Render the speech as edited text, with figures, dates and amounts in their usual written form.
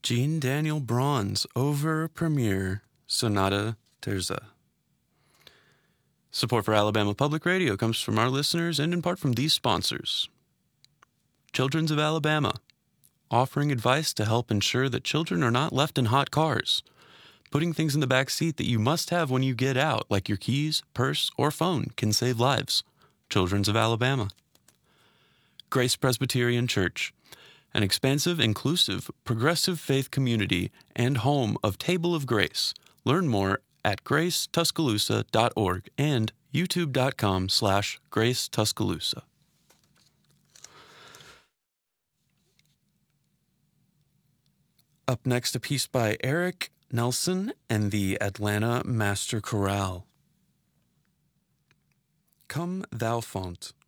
Jean Daniel Braun's Over Premiere Sonata Terza. Support for Alabama Public Radio comes from our listeners and in part from these sponsors. Children's of Alabama, offering advice to help ensure that children are not left in hot cars. Putting things in the back seat that you must have when you get out, like your keys, purse, or phone, can save lives. Children's of Alabama. Grace Presbyterian Church, an expansive, inclusive, progressive faith community and home of Table of Grace. Learn more at gracetuscaloosa.org and youtube.com/gracetuscaloosa. Up next, a piece by Eric Nelson and the Atlanta Master Chorale. Come Thou Font.